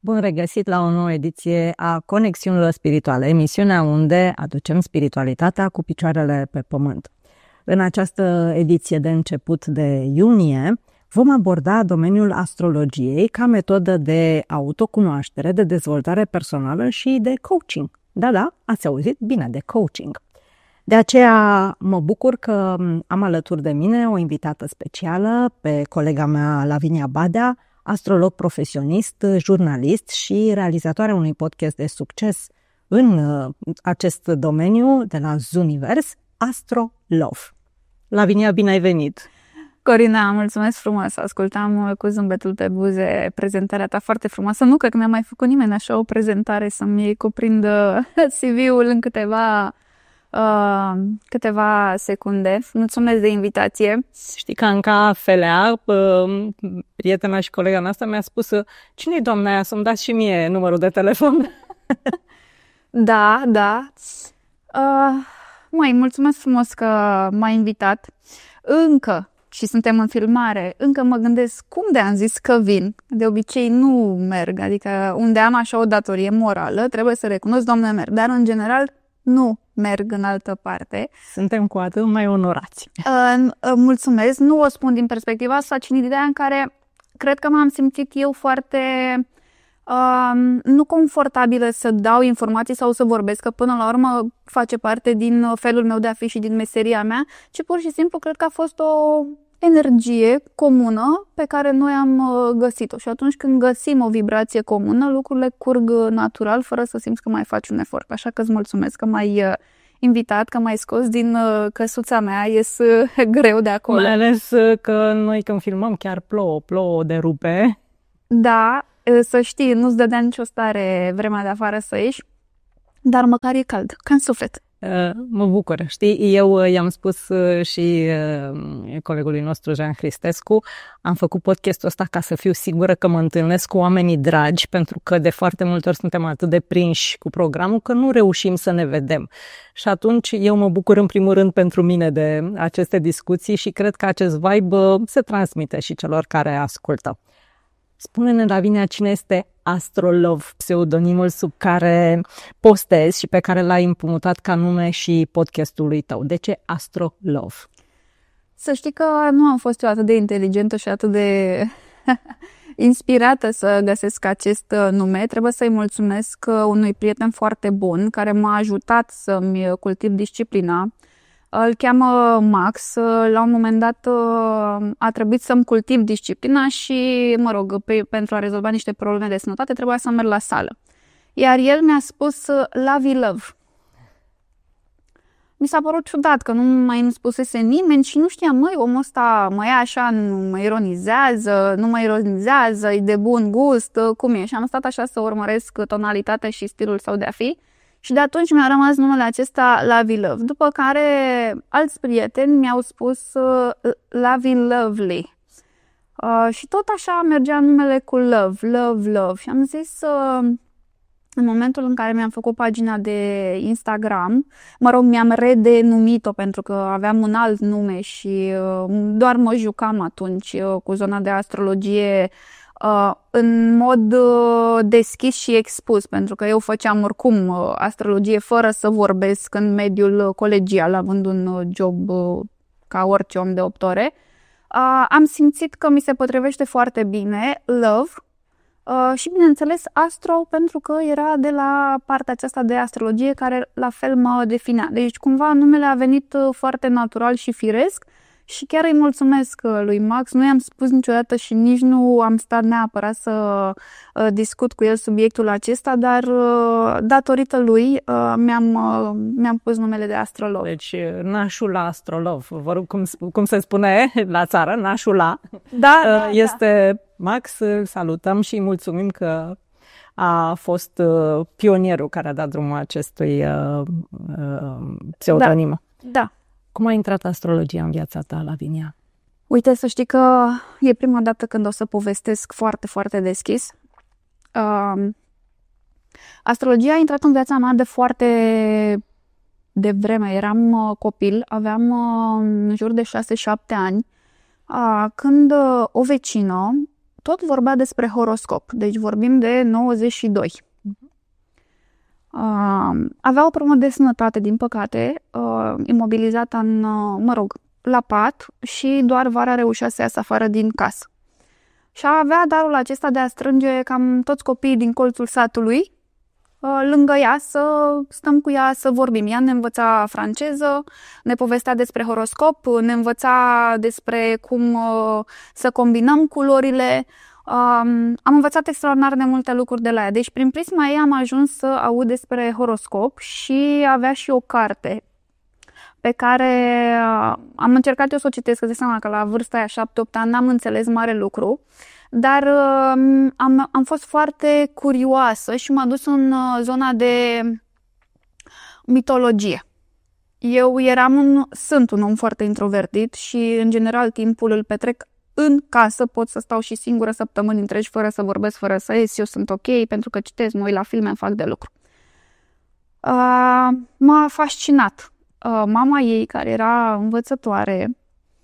Bun regăsit la o nouă ediție a Conexiunilor Spirituale, emisiunea unde aducem spiritualitatea cu picioarele pe pământ. În această ediție de început de iunie vom aborda domeniul astrologiei ca metodă de autocunoaștere, de dezvoltare personală și de coaching. Da, ați auzit bine, de coaching. De aceea mă bucur că am alături de mine o invitată specială pe colega mea Lavinia Badea, astrolog profesionist, jurnalist și realizatoarea unui podcast de succes în acest domeniu de la Zunivers, Astro Love. Lavinia, bine ai venit! Corina, mulțumesc frumos! Ascultam cu zâmbetul pe buze prezentarea ta foarte frumoasă. Nu cred că mi-a mai făcut nimeni așa o prezentare să-mi cuprindă CV-ul în câteva secunde. Mulțumesc de invitație. Știi că în cafelea, prietena și colega noastră mi-a spus: cine-i doamna aia, să-mi dați și mie numărul de telefon? Da. Mulțumesc frumos că m-ai invitat. Și suntem în filmare, încă mă gândesc cum de am zis că vin. De obicei nu merg, adică unde am așa o datorie morală, trebuie să recunosc, Doamne, merg. Dar în general nu merg în altă parte. Suntem cu atât mai onorați. Mulțumesc. Nu o spun din perspectiva asta, ci din ideea în care cred că m-am simțit eu foarte nu confortabilă să dau informații sau să vorbesc, că până la urmă face parte din felul meu de a fi și din meseria mea, ci pur și simplu cred că a fost o energie comună pe care noi am găsit-o. Și atunci când găsim o vibrație comună, lucrurile curg natural, fără să simți că mai faci un efort. Așa că îți mulțumesc că m-ai invitat, că m-ai scos din căsuța mea, ies greu de acolo. Mai ales că noi când filmăm chiar plouă de rupe. Da, să știi, nu-ți dădea nicio stare vremea de afară să ieși, dar măcar e cald, ca în suflet. Mă bucur, știi, eu i-am spus și colegului nostru Jean Cristescu, am făcut podcastul ăsta ca să fiu sigură că mă întâlnesc cu oamenii dragi, pentru că de foarte multe ori suntem atât de prinși cu programul că nu reușim să ne vedem. Și atunci eu mă bucur în primul rând pentru mine de aceste discuții și cred că acest vibe se transmite și celor care ascultă. Spune-ne, Lavinia, cine este Astro Love, pseudonimul sub care postezi și pe care l-ai împrumutat ca nume și podcastului tău. De ce Astro Love? Să știi că nu am fost eu atât de inteligentă și atât de inspirată să găsesc acest nume. Trebuie să-i mulțumesc unui prieten foarte bun care m-a ajutat să-mi cultiv disciplina. Îl cheamă Max. La un moment dat a trebuit să-mi cultiv disciplina și, pentru a rezolva niște probleme de sănătate, trebuia să merg la sală. Iar el mi-a spus Love. Mi s-a părut ciudat că nu mai spusese nimeni și nu știam, omul ăsta mă ia așa, nu mă ironizează, e de bun gust, cum e? Și am stat așa să urmăresc tonalitatea și stilul său de a fi. Și de atunci mi-a rămas numele acesta Love. După care alți prieteni mi-au spus Lovely. Și tot așa mergea numele cu Love. Și am zis, în momentul în care mi-am făcut pagina de Instagram, mi-am redenumit-o pentru că aveam un alt nume și doar mă jucam atunci cu zona de astrologie în mod deschis și expus, pentru că eu făceam oricum astrologie fără să vorbesc în mediul colegial, având un job ca orice om de 8 ore. Am simțit că mi se potrivește foarte bine Love și, bineînțeles, Astro, pentru că era de la partea aceasta de astrologie care la fel mă definea. Deci, cumva, numele a venit foarte natural și firesc. Și chiar îi mulțumesc lui Max, nu i-am spus niciodată și nici nu am stat neapărat să discut cu el subiectul acesta, dar datorită lui mi-am pus numele de Astro Love. Deci nașul la Astro Love, vă rog, cum se spune la țară, nașul la, da, este Max, îl salutăm și îi mulțumim că a fost pionierul care a dat drumul acestui pseudonim. Da. Cum a intrat astrologia în viața ta, Lavinia? Uite, să știi că e prima dată când o să povestesc foarte, foarte deschis. Astrologia a intrat în viața mea de foarte devreme. Eram copil, aveam în jur de 6-7 ani, când o vecină tot vorbea despre horoscop, deci vorbim de 92. Avea o problemă de sănătate, din păcate, imobilizată la pat și doar vara reușea să iasă afară din casă. Și avea darul acesta de a strânge cam toți copiii din colțul satului lângă ea, să stăm cu ea, să vorbim. Ea ne învăța franceză, ne povestea despre horoscop, ne învăța despre cum să combinăm culorile. Am învățat extraordinar de multe lucruri de la ea. Deci prin prisma ei am ajuns să aud despre horoscop și avea și o carte pe care am încercat eu să o citesc, că zic seama că la vârsta aia 7-8 ani n-am înțeles mare lucru, dar am fost foarte curioasă și m-a dus în zona de mitologie. Eu sunt un om foarte introvertit și în general timpul îl petrec în casă, pot să stau și singură săptămâni întregi fără să vorbesc, fără să ies, eu sunt ok, pentru că citesc, mă uit la filme, fac de lucru. M-a fascinat. Mama ei, care era învățătoare,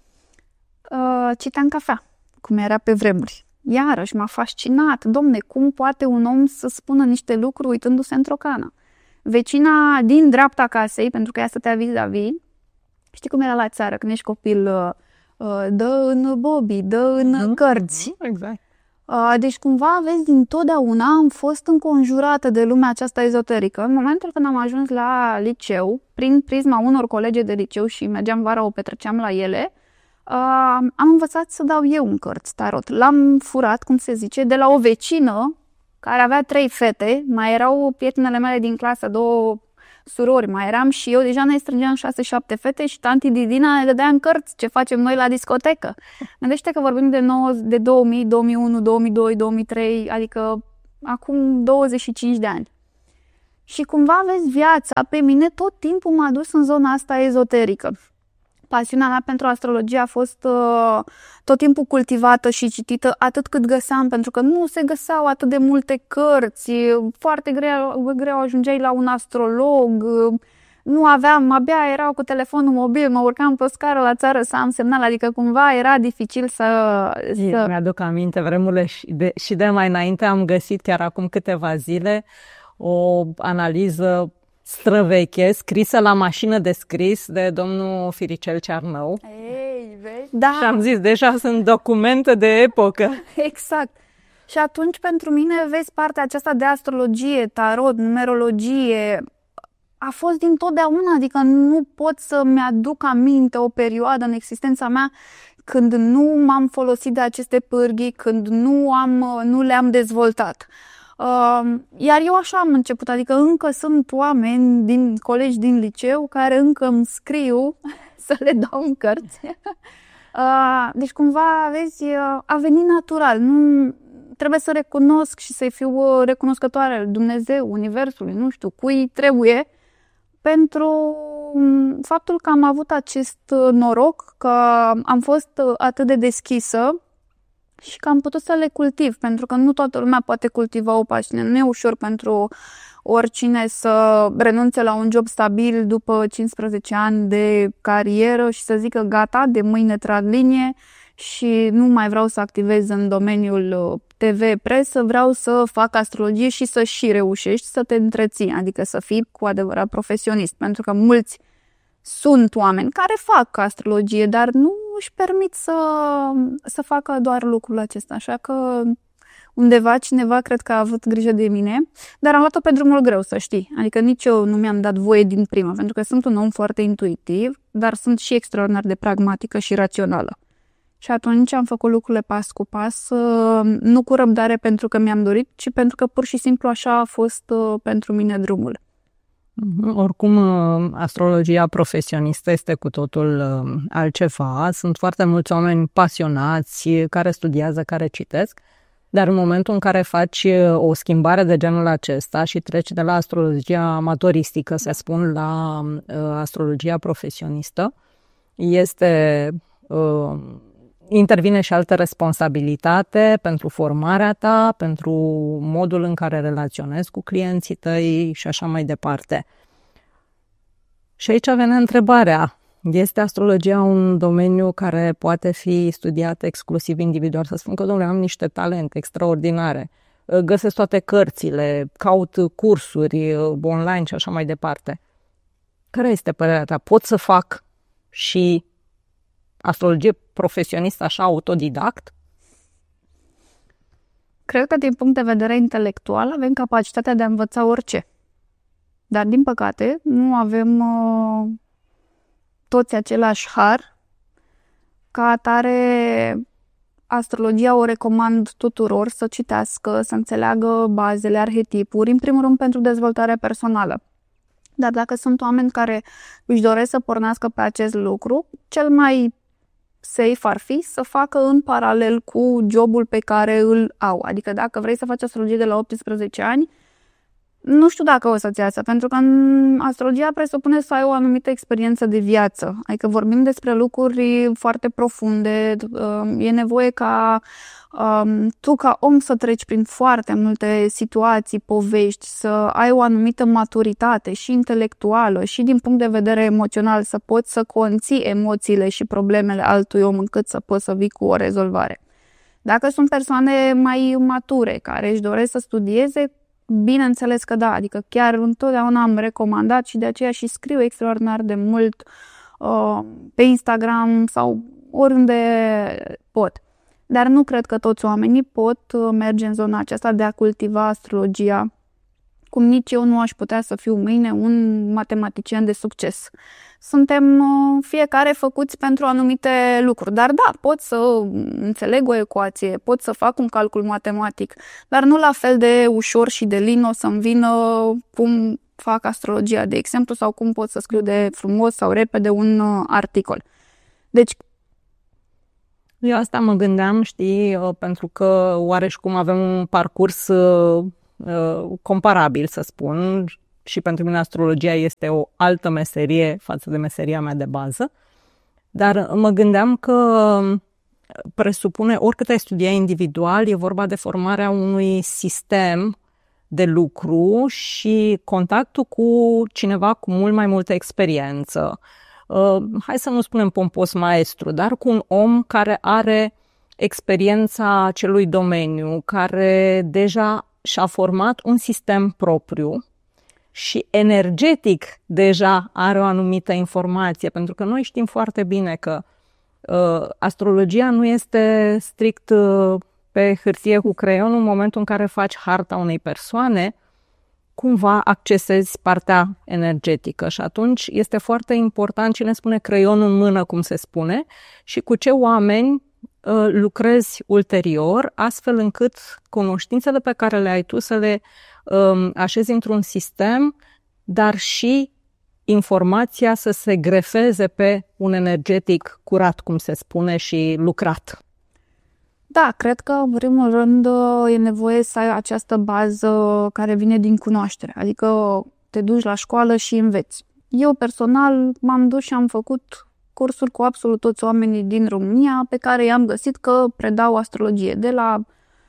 citea în cafea, cum era pe vremuri. Iarăși m-a fascinat. Domne, cum poate un om să spună niște lucruri uitându-se într-o cană? Vecina din dreapta casei, pentru că ea stătea vis-a-vis, știi cum era la țară când ești copil, dă în Bobby, dă în cărți. Exact. Deci cumva, vezi, dintotdeauna am fost înconjurată de lumea aceasta ezoterică. În momentul când am ajuns la liceu, prin prisma unor colegi de liceu și mergeam vara, o petreceam la ele, am învățat să dau eu în cărți tarot. L-am furat, cum se zice, de la o vecină care avea 3 fete, mai erau prietenele mele din clasă, 2 surori, mai eram și eu, deja ne strângeam 6-7 fete și tanti Didina ne dădea în cărți ce facem noi la discotecă. Gândește că vorbim de 2000, 2001, 2002, 2003, adică acum 25 de ani. Și cumva, vezi, viața pe mine tot timpul m-a dus în zona asta ezoterică. Pasiunea mea pentru astrologie a fost tot timpul cultivată și citită atât cât găseam, pentru că nu se găseau atât de multe cărți, foarte greu ajungeai la un astrolog, nu aveam, abia erau cu telefonul mobil, mă urcam pe o scară la țară să am semnal, adică cumva era dificil să... Mi-aduc aminte vremurile și de mai înainte am găsit chiar acum câteva zile o analiză străveche, scrisă la mașină de scris de domnul Firicel Cearnău. Ei, vezi? Da. Și am zis, deja sunt documente de epocă. Exact. Și atunci, pentru mine, vezi, partea aceasta de astrologie, tarot, numerologie, a fost dintotdeauna, adică nu pot să-mi aduc aminte o perioadă în existența mea când nu m-am folosit de aceste pârghii, când nu le-am dezvoltat. Iar eu așa am început, adică încă sunt oameni, colegi din liceu, care încă îmi scriu să le dau în cărți. Deci cumva, vezi, a venit natural. Nu trebuie să recunosc și să-i fiu recunoscătoare Dumnezeu, Universului, nu știu, cui trebuie, pentru faptul că am avut acest noroc, că am fost atât de deschisă și că am putut să le cultiv, pentru că nu toată lumea poate cultiva o pasiune. Nu e ușor pentru oricine să renunțe la un job stabil după 15 ani de carieră și să zică gata, de mâine trag linie și nu mai vreau să activez în domeniul TV, presă, vreau să fac astrologie și să și reușești să te întreții, adică să fii cu adevărat profesionist, pentru că mulți sunt oameni care fac astrologie, dar nu își permit să facă doar lucrul acesta, așa că undeva cineva cred că a avut grijă de mine, dar am luat-o pe drumul greu, să știi, adică nici eu nu mi-am dat voie din prima, pentru că sunt un om foarte intuitiv, dar sunt și extraordinar de pragmatică și rațională. Și atunci am făcut lucrurile pas cu pas, nu cu răbdare pentru că mi-am dorit, ci pentru că pur și simplu așa a fost pentru mine drumul. Oricum, astrologia profesionistă este cu totul altceva. Sunt foarte mulți oameni pasionați care studiază, care citesc, dar în momentul în care faci o schimbare de genul acesta și treci de la astrologia amatoristică, să spun, la astrologia profesionistă, intervine și altă responsabilitate pentru formarea ta, pentru modul în care relaționezi cu clienții tăi și așa mai departe. Și aici vine întrebarea, Este astrologia un domeniu care poate fi studiat exclusiv individual? Să spun că, domnule, am niște talente extraordinare, găsesc toate cărțile, caut cursuri online și așa mai departe. Care este părerea ta? Pot să fac și astrologie profesionistă așa, autodidact? Cred că din punct de vedere intelectual avem capacitatea de a învăța orice. Dar, din păcate, nu avem toți același har. Ca atare, astrologia o recomand tuturor să citească, să înțeleagă bazele, arhetipuri, în primul rând pentru dezvoltarea personală. Dar dacă sunt oameni care își doresc să pornească pe acest lucru, cel mai safe ar fi să facă în paralel cu jobul pe care îl au. Adică dacă vrei să faci astrologie de la 18 ani, nu știu dacă o să-ți iasă, pentru că astrologia presupune să ai o anumită experiență de viață. Adică vorbim despre lucruri foarte profunde, e nevoie ca tu ca om să treci prin foarte multe situații, povești, să ai o anumită maturitate și intelectuală și din punct de vedere emoțional, să poți să conții emoțiile și problemele altui om încât să poți să vii cu o rezolvare. Dacă sunt persoane mai mature care își doresc să studieze, bineînțeles că da, adică chiar întotdeauna am recomandat și de aceea și scriu extraordinar de mult pe Instagram sau oriunde pot. Dar nu cred că toți oamenii pot merge în zona aceasta de a cultiva astrologia, cum nici eu nu aș putea să fiu mâine un matematician de succes. Suntem fiecare făcuți pentru anumite lucruri. Dar da, pot să înțeleg o ecuație, pot să fac un calcul matematic, dar nu la fel de ușor și de lin o să-mi vină cum fac astrologia, de exemplu, sau cum pot să scriu de frumos sau repede un articol. Deci, eu asta mă gândeam, știi, pentru că oareșcum avem un parcurs comparabil, să spun, și pentru mine astrologia este o altă meserie față de meseria mea de bază, dar mă gândeam că presupune, oricât ai studia individual, e vorba de formarea unui sistem de lucru și contactul cu cineva cu mult mai multă experiență. Hai să nu spunem pompos maestru, dar cu un om care are experiența acelui domeniu, care deja și-a format un sistem propriu și energetic deja are o anumită informație, pentru că noi știm foarte bine că astrologia nu este strict pe hârtie cu creion. În momentul în care faci harta unei persoane, cumva accesezi partea energetică și atunci este foarte important cine spune creionul în mână, cum se spune, și cu ce oameni lucrezi ulterior, astfel încât cunoștințele pe care le ai tu să le așezi într-un sistem, dar și informația să se grefeze pe un energetic curat, cum se spune, și lucrat. Da, cred că în primul rând e nevoie să ai această bază care vine din cunoaștere, adică te duci la școală și înveți. Eu personal m-am dus și am făcut cursuri cu absolut toți oamenii din România pe care i-am găsit că predau astrologie, de la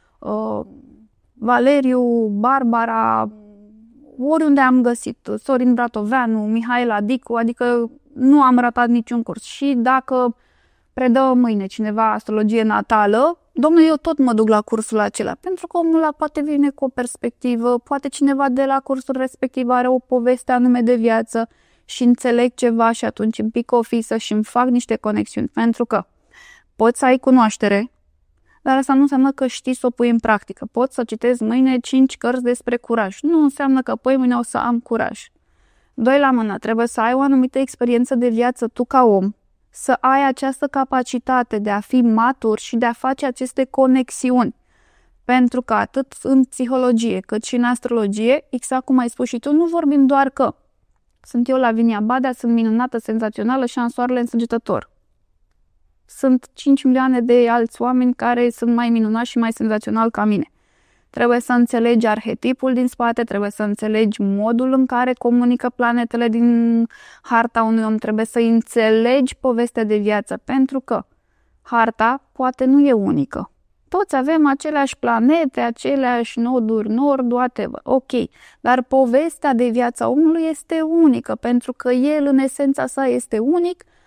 Valeriu, Barbara, oriunde am găsit, Sorin Bratoveanu, Mihaela Dicu, adică nu am ratat niciun curs. Și dacă predă mâine cineva astrologie natală, domnule, eu tot mă duc la cursul acela, pentru că omul ăla poate vine cu o perspectivă, poate cineva de la cursul respectiv are o poveste anume de viață și înțeleg ceva și atunci îmi pic o fisă și îmi fac niște conexiuni, pentru că poți să ai cunoaștere, dar asta nu înseamnă că știi să o pui în practică. Poți să citezi mâine 5 cărți despre curaj. Nu înseamnă că păi mâine o să am curaj. Doi la mână, trebuie să ai o anumită experiență de viață tu ca om, să ai această capacitate de a fi matur și de a face aceste conexiuni. Pentru că atât în psihologie cât și în astrologie, exact cum ai spus și tu, nu vorbim doar că sunt eu Lavinia Badea, sunt minunată, senzațională și am soarele însăgetător. Sunt 5 milioane de alți oameni care sunt mai minunați și mai senzaționali ca mine. Trebuie să înțelegi arhetipul din spate, trebuie să înțelegi modul în care comunică planetele din harta unui om, trebuie să înțelegi povestea de viață, pentru că harta poate nu e unică. Toți avem aceleași planete, aceleași noduri nord, whatever. Ok, dar povestea de viața omului este unică, pentru că el în esența sa este unic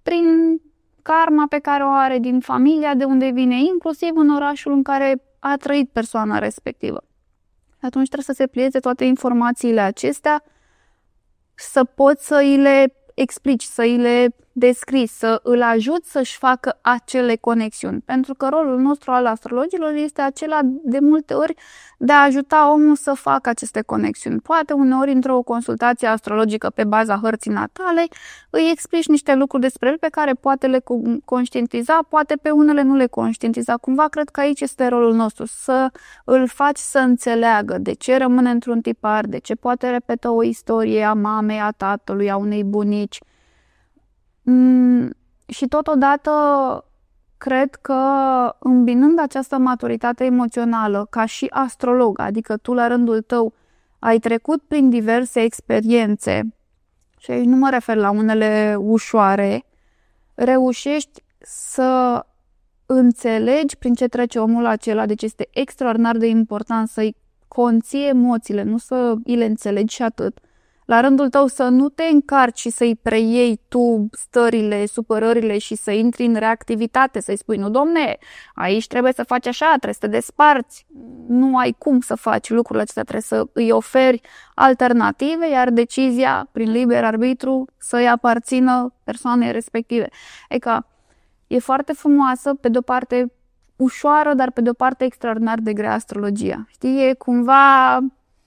prin karma pe care o are din familia de unde vine, inclusiv în orașul în care a trăit persoana respectivă. Atunci trebuie să se plieze toate informațiile acestea, să poți să îi le explici, să îi le descrii, să îl ajuți să-și facă acele conexiuni. Pentru că rolul nostru al astrologilor este acela de multe ori de a ajuta omul să facă aceste conexiuni. Poate uneori într-o consultație astrologică pe baza hărții natale îi explici niște lucruri despre el pe care poate le conștientiza, poate pe unele nu le conștientiza. Cumva cred că aici este rolul nostru, să îl faci să înțeleagă de ce rămâne într-un tipar, de ce poate repeta o istorie a mamei, a tatălui, a unei bunici. Și totodată cred că îmbinând această maturitate emoțională ca și astrolog, adică tu la rândul tău ai trecut prin diverse experiențe și aici nu mă refer la unele ușoare, reușești să înțelegi prin ce trece omul acela, deci este extraordinar de important să-i conții emoțiile, nu să îi le înțelegi și atât. La rândul tău să nu te încarci și să-i preiei tu stările, supărările și să intri în reactivitate, să-i spui, nu domne, aici trebuie să faci așa, trebuie să te desparți. Nu ai cum să faci lucrurile acestea, trebuie să îi oferi alternative, iar decizia, prin liber arbitru, să-i aparțină persoanei respective. Adică e foarte frumoasă, pe de-o parte ușoară, dar pe de-o parte extraordinar de grea astrologia. Știi, e cumva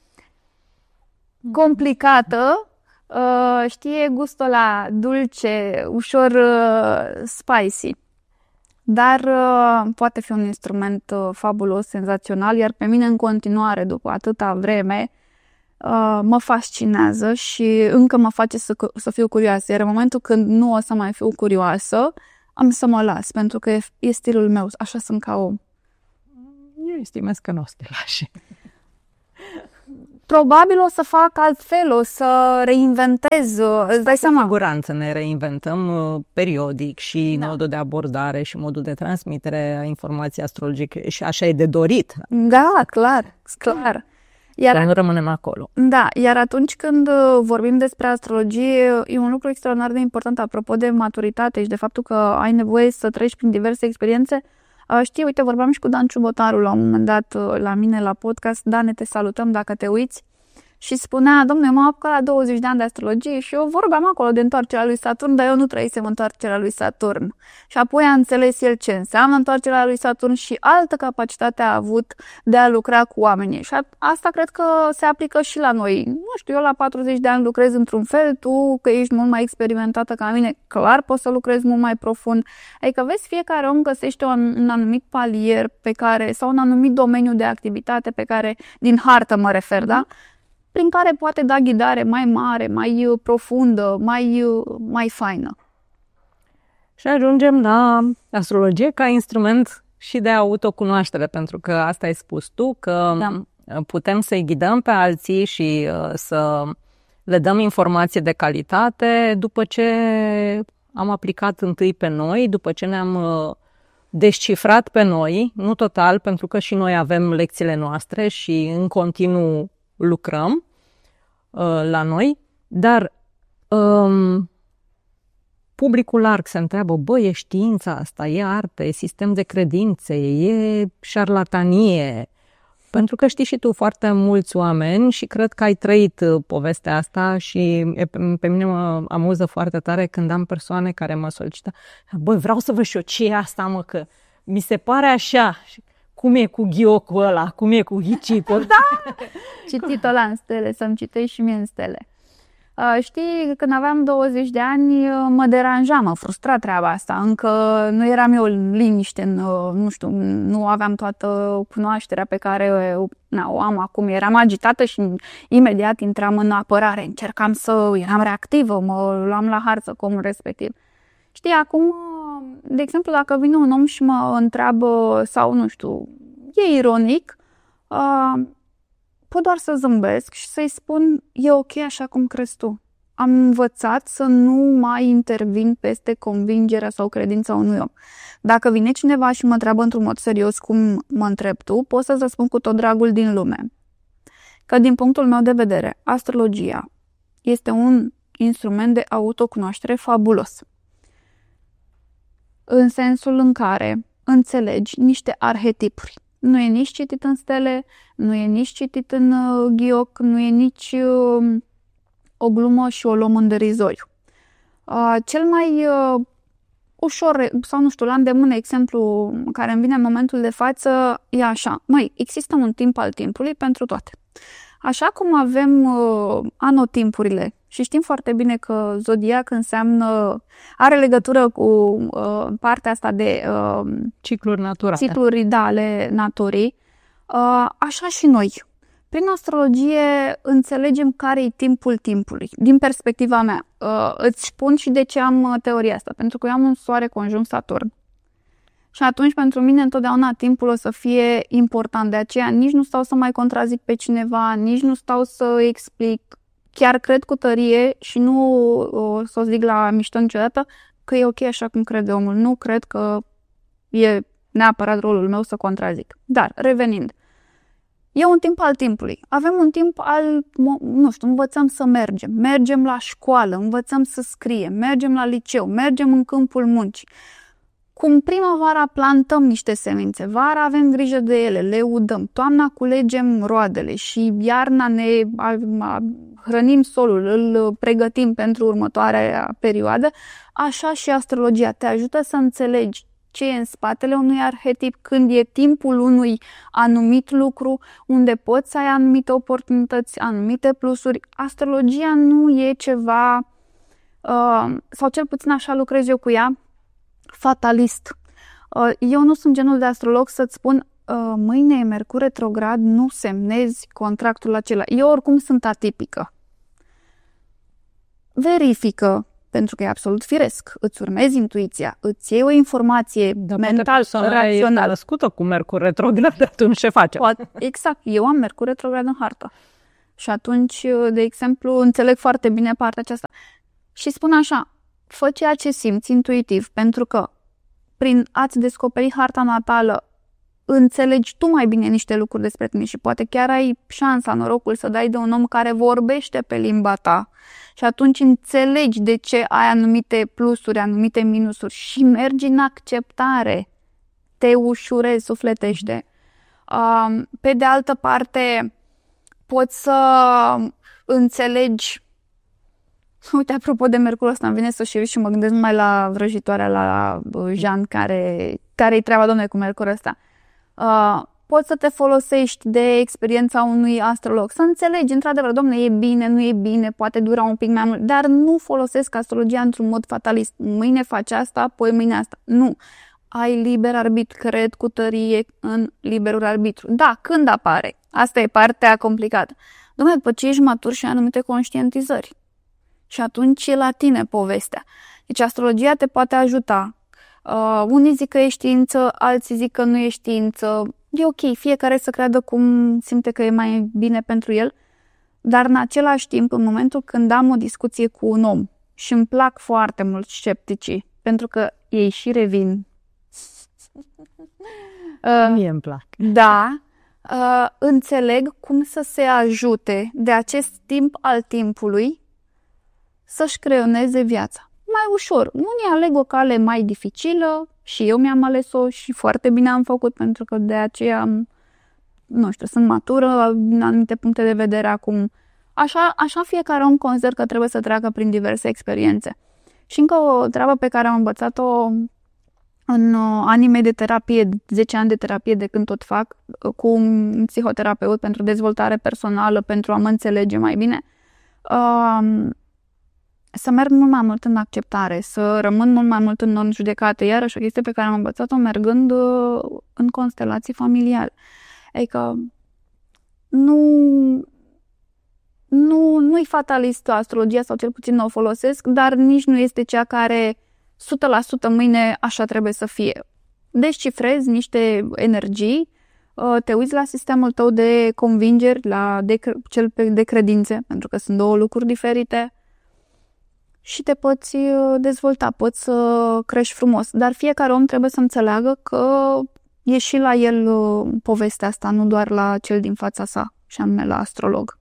complicată, știe gustul ăla dulce, ușor spicy, dar poate fi un instrument fabulos, senzațional, iar pe mine în continuare, după atâta vreme, mă fascinează și încă mă face să fiu curioasă, iar în momentul când nu o să mai fiu curioasă, am să mă las, pentru că e stilul meu, așa sunt ca om. Eu estimez că nu o să te lași. Probabil o să fac altfel, o să reinventez, îți dai seama. Cu siguranță ne reinventăm periodic și modul de abordare și modul de transmitere a informației astrologice și așa e de dorit. Da, clar. Dar nu rămânem acolo. Da, iar atunci când vorbim despre astrologie, e un lucru extraordinar de important apropo de maturitate și de faptul că ai nevoie să treci prin diverse experiențe. Știi, uite, vorbeam și cu Dan Ciubotaru la un moment dat la mine la podcast. Dane, te salutăm dacă te uiți. Și spunea, dom'le, m-am apucat la 20 de ani de astrologie și eu vorbeam acolo de întoarcerea lui Saturn, dar eu nu trăisem întoarcerea lui Saturn. Și apoi a înțeles el ce înseamnă întoarcerea lui Saturn și altă capacitate a avut de a lucra cu oamenii. Și asta cred că se aplică și la noi. Nu știu, eu la 40 de ani lucrez într-un fel, tu că ești mult mai experimentată ca mine, clar poți să lucrezi mult mai profund. Adică vezi, fiecare om găsește un anumit palier pe care, sau un anumit domeniu de activitate pe care, din hartă mă refer, da? Prin care poate da ghidare mai mare, mai profundă, mai faină. Și ajungem la astrologie ca instrument și de autocunoaștere, pentru că asta ai spus tu, că putem să-i ghidăm pe alții și să le dăm informație de calitate după ce am aplicat întâi pe noi, după ce ne-am descifrat pe noi, nu total, pentru că și noi avem lecțiile noastre și în continuu lucrăm la noi, dar publicul larg se întreabă, e știința asta, e artă, e sistem de credințe, e șarlatanie. Pentru că știi și tu foarte mulți oameni și cred că ai trăit povestea asta și pe mine mă amuză foarte tare când am persoane care mă solicită, vreau să văd și eu ce e asta, că mi se pare așa. Cum e cu ghiocul ăla? Cum e cu ghicipul? Da! Citit-o la în stele, să-mi citești și mie în stele. Știi, când aveam 20 de ani, mă deranja, mă frustra treaba asta. Încă nu eram eu în liniște, nu știu, nu aveam toată cunoașterea pe care o am acum. Eram agitată și imediat intram în apărare. Eram reactivă, mă luam la harță cu omul respectiv. Știi, acum, de exemplu, dacă vine un om și mă întreabă sau, nu știu, e ironic, pot doar să zâmbesc și să-i spun, e ok așa cum crezi tu. Am învățat să nu mai intervin peste convingerea sau credința unui om. Dacă vine cineva și mă întreabă într-un mod serios cum mă întrebi tu, pot să-ți răspund cu tot dragul din lume. Că din punctul meu de vedere, astrologia este un instrument de autocunoaștere fabulos. în sensul în care înțelegi niște arhetipuri. Nu e nici citit în stele, nu e nici citit în ghioc, nu e nici o glumă și o luăm în derizoriu. Cel mai ușor, sau nu știu, la îndemână exemplu care îmi vine în momentul de față e așa. Măi, există un timp al timpului pentru toate. Așa cum avem anotimpurile și știm foarte bine că zodiac are legătură cu partea asta de cicluri naturale. Cicluri ale naturii, așa și noi. Prin astrologie înțelegem care e timpul timpului. Din perspectiva mea, îți spun și de ce am teoria asta. Pentru că eu am un soare conjunct Saturn. Și atunci, pentru mine, întotdeauna timpul o să fie important. De aceea, nici nu stau să mai contrazic pe cineva, nici nu stau să explic. Chiar cred cu tărie și nu o să o zic la mișto niciodată că e ok așa cum crede omul. Nu cred că e neapărat rolul meu să contrazic. Dar, revenind, e un timp al timpului. Avem un timp nu știu, învățăm să mergem. Mergem la școală, învățăm să scriem, mergem la liceu, mergem în câmpul muncii. Cum primăvara plantăm niște semințe, vara avem grijă de ele, le udăm, toamna culegem roadele și iarna ne hrănim solul, îl pregătim pentru următoarea perioadă, așa și astrologia te ajută să înțelegi ce e în spatele unui arhetip, când e timpul unui anumit lucru, unde poți să ai anumite oportunități, anumite plusuri. Astrologia nu e ceva, sau cel puțin așa lucrez eu cu ea, fatalist. Eu nu sunt genul de astrolog să-ți spun mâine e Mercur retrograd, nu semnezi contractul acela. Eu oricum sunt atipică. Verifică, pentru că e absolut firesc. Îți urmezi intuiția, îți iei o informație mental, rațională. E născută cu Mercur retrograd, atunci ce face? Exact. Eu am Mercur retrograd în hartă. Și atunci, de exemplu, înțeleg foarte bine partea aceasta. Și spun așa, fă ceea ce simți intuitiv, pentru că prin a-ți descoperi harta natală înțelegi tu mai bine niște lucruri despre tine și poate chiar ai șansa, norocul să dai de un om care vorbește pe limba ta și atunci înțelegi de ce ai anumite plusuri, anumite minusuri și mergi în acceptare, te ușurezi, sufletește. Pe de altă parte, poți să înțelegi. Uite, apropo de Mercurul ăsta, îmi vine să și mă gândesc numai la vrăjitoarea, la Jean, care-i treaba, domnule, cu Mercurul ăsta. Poți să te folosești de experiența unui astrolog, să înțelegi, într-adevăr, domnule, e bine, nu e bine, poate dura un pic mai mult, dar nu folosesc astrologia într-un mod fatalist. Mâine faci asta, apoi mâine asta. Nu. Ai liber arbitru, cred cu tărie în liberul arbitru. Da, când apare? Asta e partea complicată. Domnule, după ce ești matur și ai anumite conștientizări. Și atunci e la tine povestea. Deci astrologia te poate ajuta. Unii zic că e știință, alții zic că nu e știință. E ok, fiecare să creadă cum simte că e mai bine pentru el. Dar în același timp, în momentul când am o discuție cu un om și îmi plac foarte mult scepticii, pentru că ei și revin. Mie îmi plac. Da. Înțeleg cum să se ajute de acest timp al timpului să-și creioneze viața. Mai ușor. Unii aleg o cale mai dificilă și eu mi-am ales-o și foarte bine am făcut, pentru că de aceea, nu știu, sunt matură din anumite puncte de vedere acum. Așa fiecare om consider că trebuie să treacă prin diverse experiențe. Și încă o treabă pe care am învățat-o în anii mei de terapie, 10 ani de terapie de când tot fac, cu un psihoterapeut pentru dezvoltare personală, pentru a mă înțelege mai bine, să merg mult mai mult în acceptare, să rămân mult mai mult în non-judecată. Iarăși o chestie pe care am învățat-o mergând în constelații familiale. Adică nu-i fatalistă astrologia, sau cel puțin nu o folosesc, dar nici nu este cea care 100% mâine așa trebuie să fie. Descifrezi niște energii, te uiți la sistemul tău de convingeri, cel de credințe, pentru că sunt două lucruri diferite, și te poți dezvolta, poți să crești frumos. Dar fiecare om trebuie să înțeleagă că e și la el povestea asta, nu doar la cel din fața sa, și anume la astrolog.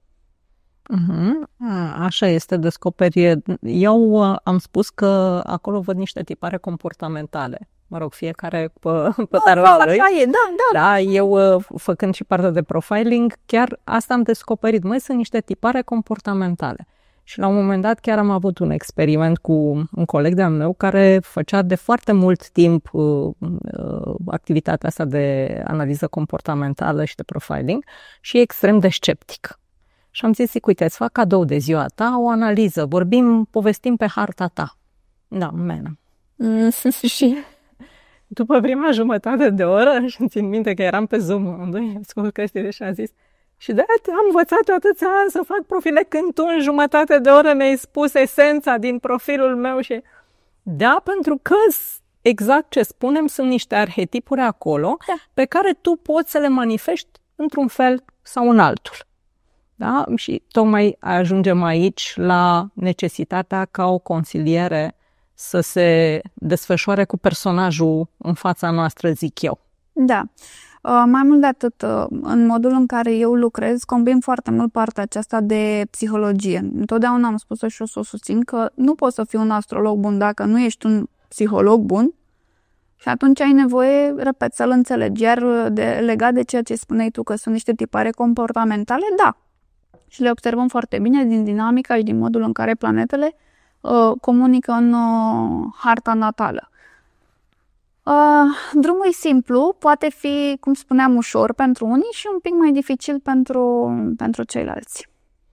Așa este, descoperire. Eu am spus că acolo văd niște tipare comportamentale. mă rog, fiecare pe tarlaul lui. Așa e, da. Da, eu făcând și partea de profiling, chiar asta am descoperit. Măi, sunt niște tipare comportamentale. Și la un moment dat chiar am avut un experiment cu un coleg de-al meu care făcea de foarte mult timp activitatea asta de analiză comportamentală și de profiling și e extrem de sceptic. Și am zis, uite, îți fac cadou de ziua ta, o analiză, povestim pe harta ta. Da, menă. Și după prima jumătate de oră, și îmi țin minte că eram pe Zoom amândoi, ascult chestiile și am zis, și de-aia am învățat eu atâția ani să fac profile când tu în jumătate de oră mi-ai spus esența din profilul meu și... Da, pentru că exact ce spunem sunt niște arhetipuri acolo pe care tu poți să le manifesti într-un fel sau în altul. Da? Și tocmai ajungem aici la necesitatea ca o consiliere să se desfășoare cu personajul în fața noastră, zic eu. Da. Mai mult de atât, în modul în care eu lucrez, combin foarte mult partea aceasta de psihologie. Întotdeauna am spus-o și o să o susțin că nu poți să fii un astrolog bun dacă nu ești un psiholog bun și atunci ai nevoie, repet, să-l înțelegi. Iar legat de ceea ce spuneai tu, că sunt niște tipare comportamentale, da. Și le observăm foarte bine din dinamica și din modul în care planetele comunică în harta natală. Drumul e simplu, poate fi, cum spuneam, ușor pentru unii și un pic mai dificil pentru ceilalți.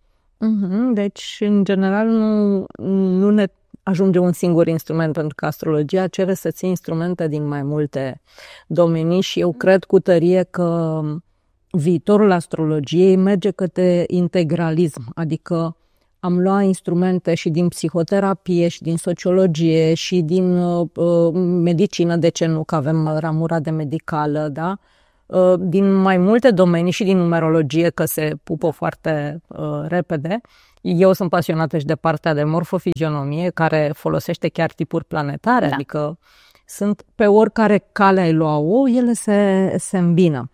Deci, în general, nu ne ajunge un singur instrument, pentru că astrologia cere să ții instrumente din mai multe domenii și eu cred cu tărie că viitorul astrologiei merge către integralism, adică am luat instrumente și din psihoterapie, și din sociologie, și din medicină, de ce nu, că avem ramura de medicală, da? Din mai multe domenii și din numerologie, că se pupă foarte repede. Eu sunt pasionată și de partea de morfofizionomie, care folosește chiar tipuri planetare, da. Adică sunt pe oricare cale ai lua-o, ele se îmbină.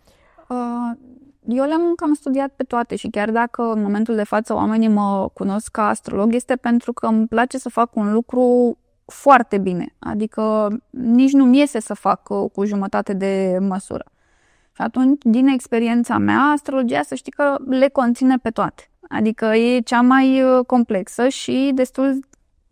Eu le-am cam studiat pe toate și chiar dacă în momentul de față oamenii mă cunosc ca astrolog, este pentru că îmi place să fac un lucru foarte bine. Adică nici nu-mi iese să fac cu jumătate de măsură. Și atunci, din experiența mea, astrologia, să știi că le conține pe toate. Adică e cea mai complexă și destul,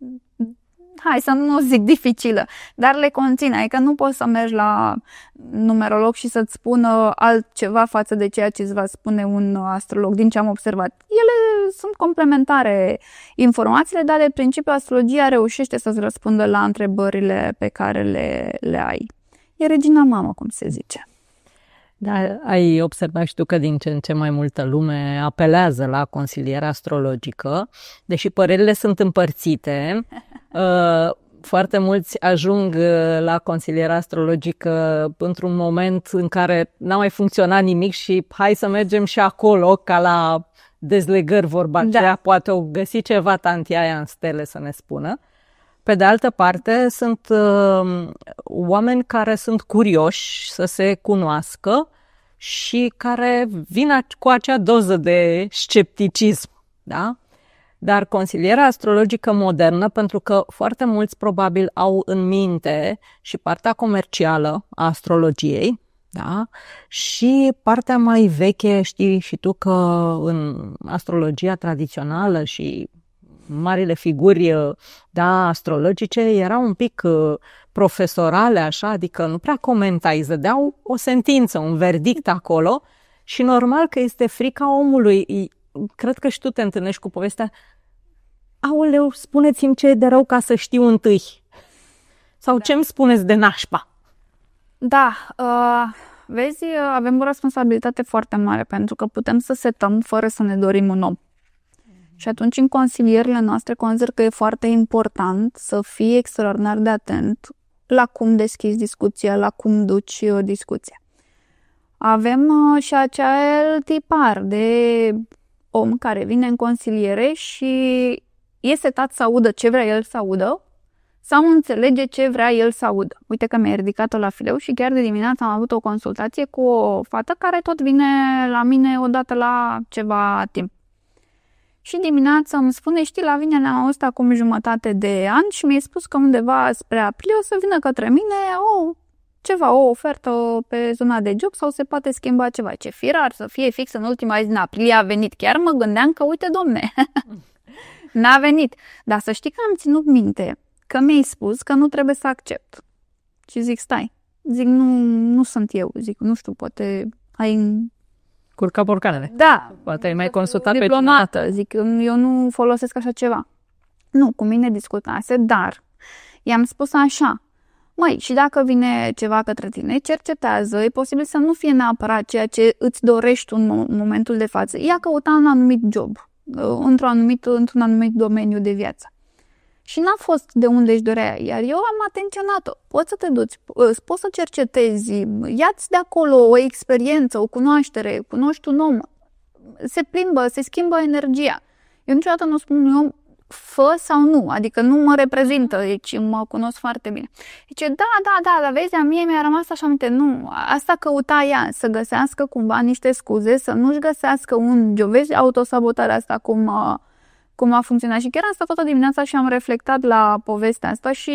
hai să nu zic dificilă, dar le conține. Adică nu poți să mergi la numerolog și să-ți spună altceva față de ceea ce îți va spune un astrolog, din ce am observat. Ele sunt complementare informațiile, dar de principiu astrologia reușește să-ți răspundă la întrebările pe care le ai. E regina mamă, cum se zice. Da, ai observat și tu că din ce în ce mai multă lume apelează la consiliere astrologică, deși părerile sunt împărțite. Foarte mulți ajung la consilierea astrologică într-un moment în care n-a mai funcționat nimic și hai să mergem și acolo, ca la dezlegări vorba aceea, poate o găsi ceva tantia aia în stele să ne spună. Pe de altă parte, sunt oameni care sunt curioși să se cunoască și care vin cu acea doză de scepticism, da? Dar consilierea astrologică modernă, pentru că foarte mulți probabil au în minte și partea comercială a astrologiei, da? Și partea mai veche, știi și tu că în astrologia tradițională și marile figuri, da, astrologice erau un pic profesorale, așa, adică nu prea comentai, îți dădeau o sentință, un verdict acolo și normal că este frica omului. Cred că și tu te întâlnești cu povestea, aoleu, spuneți-mi ce e de rău ca să știu întâi. Sau ce îmi spuneți de nașpa? Da, vezi, avem o responsabilitate foarte mare pentru că putem să setăm fără să ne dorim un om. Și atunci în consilierile noastre consider că e foarte important să fii extraordinar de atent la cum deschizi discuția, la cum duci discuția. Avem și acel tipar de om care vine în consiliere și e setat să audă ce vrea el să audă sau înțelege ce vrea el să audă. Uite că mi-ai ridicat-o la fileu și chiar de dimineață am avut o consultație cu o fată care tot vine la mine odată la ceva timp. Și dimineața îmi spune, știi, Lavinia, ne-am auzit acum jumătate de an și mi-ai spus că undeva spre aprilie o să vină către mine o ofertă pe zona de job sau se poate schimba ceva. Ce firar să fie fix în ultima zi din aprilie a venit. Chiar mă gândeam că, uite, domne, n-a venit. Dar să știi că am ținut minte că mi-ai spus că nu trebuie să accept. Și zic, stai. Zic, nu sunt eu. Zic, nu știu, poate ai... Curca borcanele. Da. Poate ai mai consultat pe diplomată. Zic, eu nu folosesc așa ceva. Nu, cu mine discutase, dar i-am spus așa. Măi, și dacă vine ceva către tine, cercetează, e posibil să nu fie neapărat ceea ce îți dorești în momentul de față. Ia căuta un anumit job, într-un anumit domeniu de viață. Și n-a fost de unde își dorea, iar eu am atenționat-o. Poți să te duci, poți să cercetezi, ia-ți de acolo o experiență, o cunoaștere, cunoști un om, se plimbă, se schimbă energia. Eu niciodată nu spun un om fă sau nu, adică nu mă reprezintă, deci mă cunosc foarte bine. Zice, da, vezi, a mie mi-a rămas așa aminte, nu, asta căuta ea, să găsească cumva niște scuze, să nu-și găsească un job, vezi autosabotarea asta cum a funcționat. Și chiar am stat toată dimineața și am reflectat la povestea asta și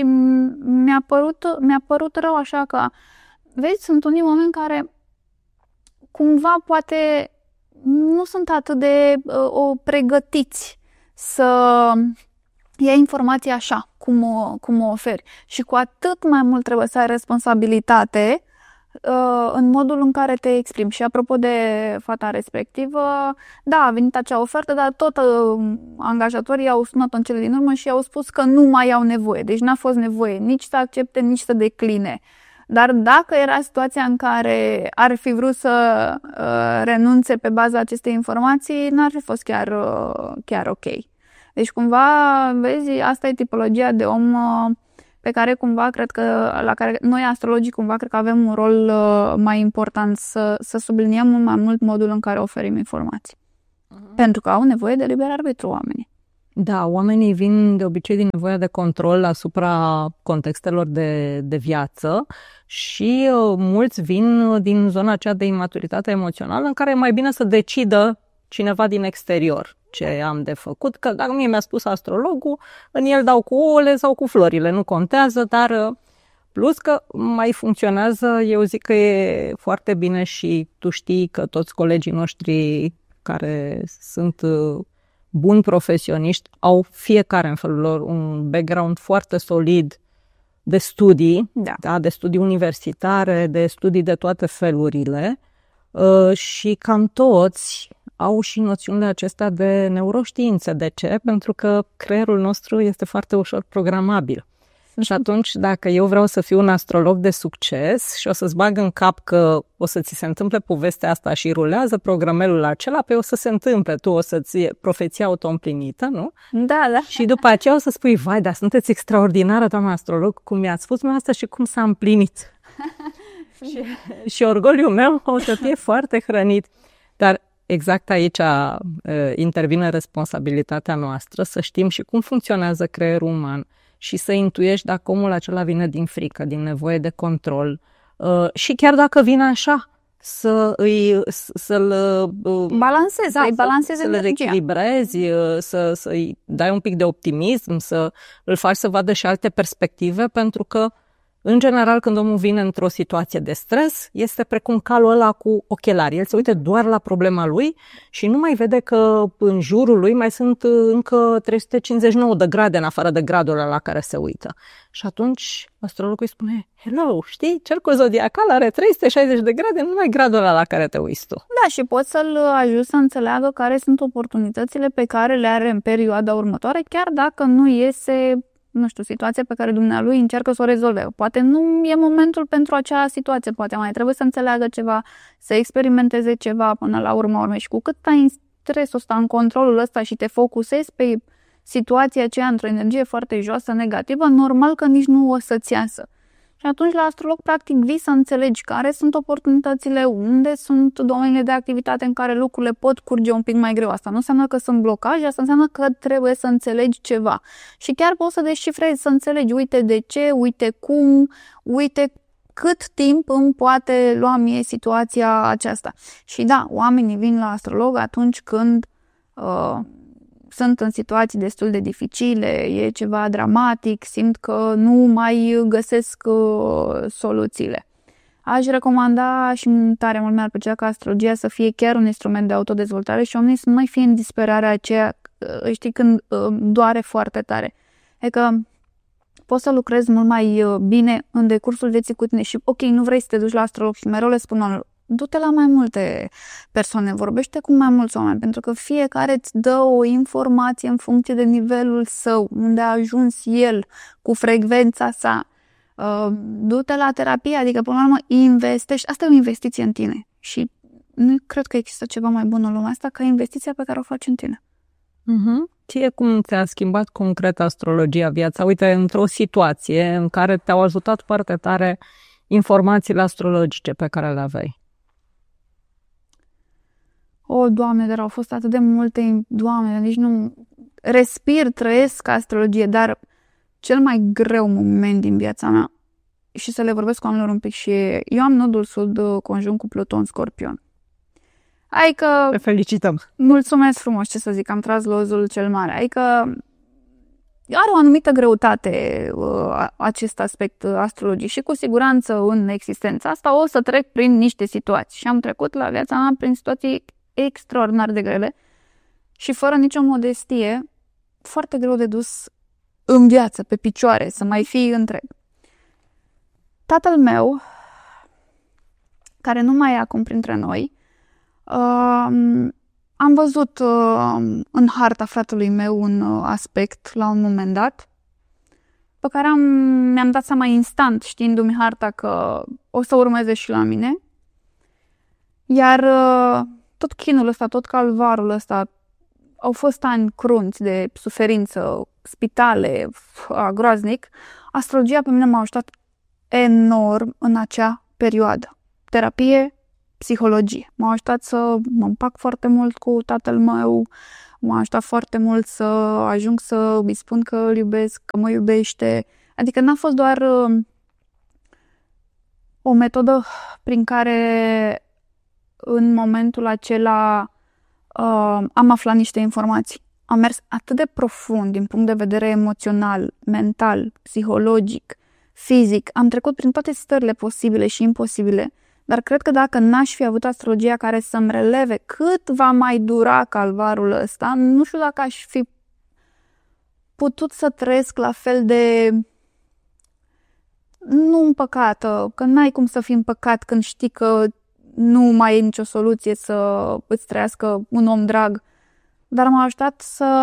mi-a părut rău așa că, vezi, sunt unii oameni care cumva poate nu sunt atât de pregătiți să ia informația așa, cum o oferi. Și cu atât mai mult trebuie să ai responsabilitate în modul în care te exprimi. Și apropo de fata respectivă, da, a venit acea ofertă, dar tot angajatorii au sunat în cele din urmă și au spus că nu mai au nevoie. Deci n-a fost nevoie nici să accepte, nici să decline. Dar dacă era situația în care ar fi vrut să renunțe pe baza acestei informații, n-ar fi fost chiar ok. Deci cumva, vezi, asta e tipologia de om pe care cumva cred că, la care noi astrologii cumva cred că avem un rol mai important să subliniem mai mult modul în care oferim informații. Pentru că au nevoie de liber arbitru oamenii. Da, oamenii vin de obicei din nevoia de control asupra contextelor de viață și mulți vin din zona aceea de imaturitate emoțională în care e mai bine să decidă cineva din exterior ce am de făcut, că dacă mie mi-a spus astrologul, în el dau cu ouăle sau cu florile, nu contează, dar plus că mai funcționează, eu zic că e foarte bine și tu știi că toți colegii noștri care sunt buni profesioniști au fiecare în felul lor un background foarte solid de studii, da, de studii universitare, de studii de toate felurile și cam toți au și noțiunile acestea de neuroștiințe. De ce? Pentru că creierul nostru este foarte ușor programabil. Și atunci, dacă eu vreau să fiu un astrolog de succes și o să-ți bag în cap că o să ți se întâmple povestea asta și rulează programelul acela, pe o să se întâmple, tu o să-ți profeția autoîmplinită, nu? Da. Și după aceea o să spui, vai, dar sunteți extraordinară, doamna astrolog, cum mi-ați spus asta și cum s-a împlinit. și orgoliul meu o să fie foarte hrănit. Dar exact aici intervine responsabilitatea noastră, să știm și cum funcționează creierul uman și să intuiești dacă omul acela vine din frică, din nevoie de control și chiar dacă vine așa, să-l balancezi, să-l reechilibrezi, să-i dai un pic de optimism, să îl faci să vadă și alte perspective, pentru că în general, când omul vine într-o situație de stres, este precum calul ăla cu ochelari. El se uită doar la problema lui și nu mai vede că în jurul lui mai sunt încă 359 de grade în afară de gradul ăla la care se uită. Și atunci astrologul îi spune, hello, știi, cercul zodiacal are 360 de grade, nu mai gradul ăla la care te uiți tu. Da, și poți să-l ajuți să înțeleagă care sunt oportunitățile pe care le are în perioada următoare, chiar dacă nu iese, nu știu, situația pe care dumnealui încearcă să o rezolve. Poate nu e momentul pentru acea situație, poate mai trebuie să înțeleagă ceva, să experimenteze ceva până la urmă. Și cu cât ai în stresul ăsta, în controlul ăsta și te focusezi pe situația aceea într-o energie foarte joasă, negativă, normal că nici nu o să-ți iasă. Și atunci la astrolog, practic, vii să înțelegi care sunt oportunitățile, unde sunt domeniile de activitate în care lucrurile pot curge un pic mai greu. Asta nu înseamnă că sunt blocaje, asta înseamnă că trebuie să înțelegi ceva. Și chiar poți să descifrezi, să înțelegi, uite de ce, uite cum, uite cât timp îmi poate lua mie situația aceasta. Și da, oamenii vin la astrolog atunci când sunt în situații destul de dificile, e ceva dramatic, simt că nu mai găsesc soluțiile. Aș recomanda și tare mult mi-ar plăcea ca astrologia să fie chiar un instrument de autodezvoltare și oamenii să nu mai fie în disperarea aceea, știi, când doare foarte tare. Adică poți să lucrezi mult mai bine în decursul vieții cu tine și ok, nu vrei să te duci la astrolog și mereu le spun oamenilor, du-te la mai multe persoane, vorbește cu mai mulți oameni, pentru că fiecare îți dă o informație în funcție de nivelul său, unde a ajuns el, cu frecvența sa. Du-te la terapie, adică până la urmă investești, asta e o investiție în tine și nu cred că există ceva mai bun în lumea asta ca investiția pe care o faci în tine. Ție cum ți-a schimbat concret astrologia viața? Uite, într-o situație în care te-au ajutat foarte tare informațiile astrologice pe care le aveai. O, Doamne, dar au fost atât de multe, Doamne, nici nu respir, trăiesc astrologie, dar cel mai greu moment din viața mea, și să le vorbesc cu oamenilor un pic, și eu am nodul sud conjunct cu Pluton Scorpion. Adică... Te felicităm! Mulțumesc frumos, ce să zic, am tras lozul cel mare. Adică are o anumită greutate acest aspect astrologic și cu siguranță în existența asta o să trec prin niște situații. Și am trecut la viața mea prin situații extraordinar de grele și fără nicio modestie, foarte greu de dus în viață, pe picioare, să mai fii întreg. Tatăl meu, care nu mai e acum printre noi, am văzut în harta fratelui meu un aspect la un moment dat pe care mi-am dat seama instant, știindu-mi harta, că o să urmeze și la mine. Iar tot chinul ăsta, tot calvarul ăsta, au fost ani crunți de suferință, spitale, groaznic. Astrologia pe mine m-a ajutat enorm în acea perioadă. Terapie, psihologie. M-a ajutat să mă împac foarte mult cu tatăl meu, m-a ajutat foarte mult să ajung să îi spun că îl iubesc, că mă iubește. Adică n-a fost doar o metodă prin care în momentul acela am aflat niște informații. Am mers atât de profund din punct de vedere emoțional, mental, psihologic, fizic. Am trecut prin toate stările posibile și imposibile. Dar cred că dacă n-aș fi avut astrologia care să-mi releve cât va mai dura calvarul ăsta, nu știu dacă aș fi putut să trăiesc la fel de nu împăcată, că n-ai cum să fii împăcat când știi că nu mai e nicio soluție să îți trăiască un om drag. Dar m-a ajutat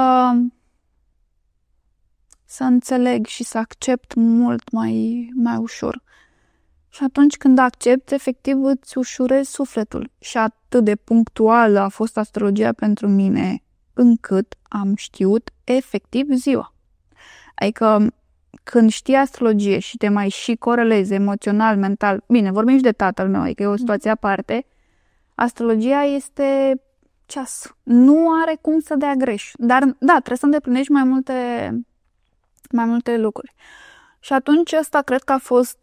să înțeleg și să accept mult mai ușor. Și atunci când accepti, efectiv îți ușurezi sufletul. Și atât de punctuală a fost astrologia pentru mine, încât am știut efectiv ziua. Adică când știi astrologie și te mai și corelezi emoțional, mental, bine, vorbim și de tatăl meu, adică e o situație aparte, astrologia este ceas. Nu are cum să dea greș. Dar da, trebuie să îndeplinești mai multe lucruri. Și atunci ăsta cred că a fost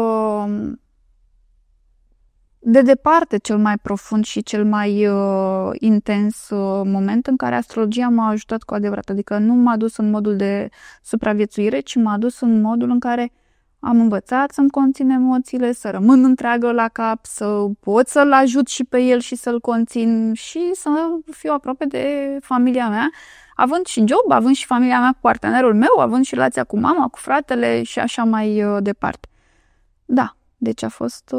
de departe cel mai profund și cel mai intens moment în care astrologia m-a ajutat cu adevărat. Adică nu m-a dus în modul de supraviețuire, ci m-a dus în modul în care am învățat să-mi conțin emoțiile, să rămân întreagă la cap, să pot să-l ajut și pe el și să-l conțin și să fiu aproape de familia mea, având și job, având și familia mea cu partenerul meu, având și relația cu mama, cu fratele și așa mai departe. Da, deci a fost...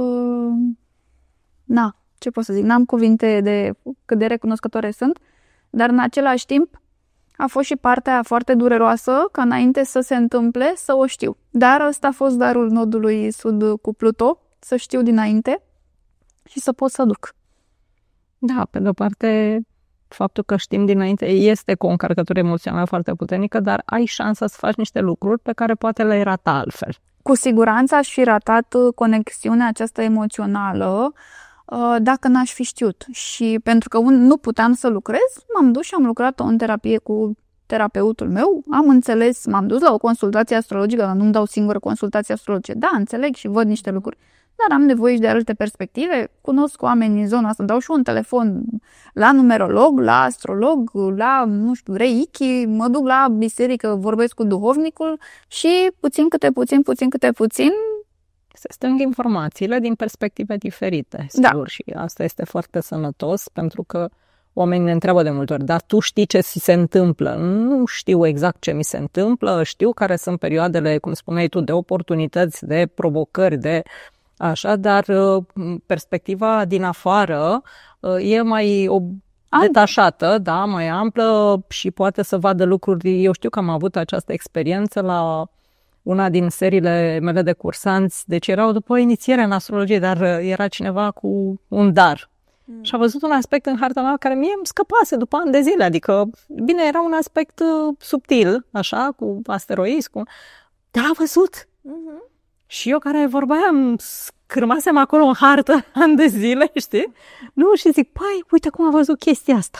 ce pot să zic? N-am cuvinte de cât de recunoscătoare sunt, dar în același timp a fost și partea foarte dureroasă ca înainte să se întâmple să o știu. Dar ăsta a fost darul nodului sud cu Pluto, să știu dinainte și să pot să duc. Da, pe de-o parte, faptul că știm dinainte este cu o încărcătură emoțională foarte puternică, dar ai șansa să faci niște lucruri pe care poate le-ai rata altfel. Cu siguranță aș fi ratat conexiunea aceasta emoțională dacă n-aș fi știut. Și pentru că nu puteam să lucrez, m-am dus și am lucrat în terapie cu terapeutul meu, am înțeles, m-am dus la o consultație astrologică, dar nu-mi dau singură consultație astrologică. Da, înțeleg și văd niște lucruri. dar am nevoie și de alte perspective. Cunosc oameni din zona asta, dau și un telefon la numerolog, la astrolog, la, nu știu, reiki, mă duc la biserică, vorbesc cu duhovnicul și puțin câte puțin se strâng informațiile din perspective diferite, sigur, și asta este foarte sănătos, pentru că oamenii ne întreabă de multe ori, dar tu știi ce ți se întâmplă? Nu știu exact ce mi se întâmplă, știu care sunt perioadele, cum spuneai tu, de oportunități, de provocări, de așa, dar perspectiva din afară e mai detașată, da, mai amplă și poate să vadă lucruri. Eu știu că am avut această experiență la una din seriile mele de cursanți, deci erau după o inițiere în astrologie, dar era cineva cu un dar. Și a văzut un aspect în harta mea care mie îmi scăpase după ani de zile, adică, bine, era un aspect subtil, așa, cu asteroizi, dar a văzut. Și eu care vorbeam, scârmasem acolo în hartă ani de zile, știi? Nu, și zic, păi, uite cum a văzut chestia asta.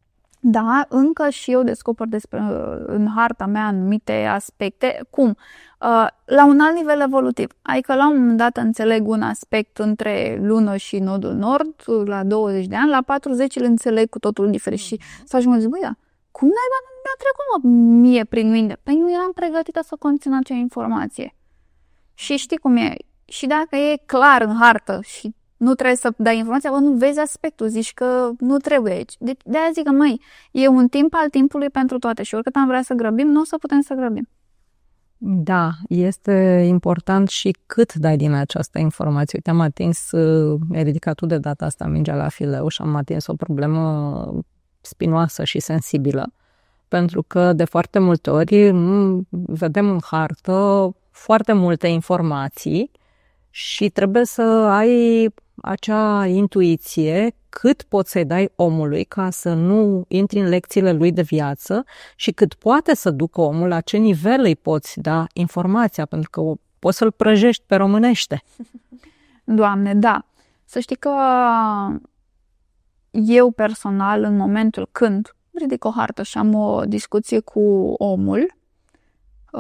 Da, încă și eu descoper în harta mea anumite aspecte. Cum? La un alt nivel evolutiv. Adică la un moment dat înțeleg un aspect între lună și nodul nord, la 20 de ani, la 40 îl înțeleg cu totul diferit. Și să ajung zic, băi, da, cum naiba mi-a trecut mie prin minte? Păi nu eram pregătită să conțin acea informație. Și știi cum e? Și dacă e clar în hartă și nu trebuie să dai informația, bă, nu vezi aspectul, zici că nu trebuie aici. Deci de-aia zic că, măi, e un timp al timpului pentru toate și oricât am vrea să grăbim, nu o să putem să grăbim. Da, este important și cât dai din această informație. Uite, am atins, ai ridicat tu de data asta mingea la fileu și am atins o problemă spinoasă și sensibilă. Pentru că de foarte multe ori vedem în hartă foarte multe informații și trebuie să ai acea intuiție cât poți să-i dai omului ca să nu intri în lecțiile lui de viață și cât poate să ducă omul, la ce nivel îi poți da informația, pentru că poți să-l prăjești pe românește. Doamne, da. Să știi că eu personal, în momentul când ridic o hartă și am o discuție cu omul,